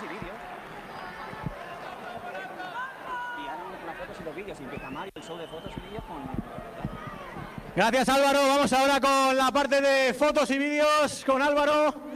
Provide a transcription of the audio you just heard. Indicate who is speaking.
Speaker 1: fotos y vídeos. Y ahora vamos con las fotos y los vídeos. Y empieza Mario, el show de fotos y vídeos con...
Speaker 2: Gracias, Álvaro. Vamos ahora con la parte de fotos y vídeos con Álvaro.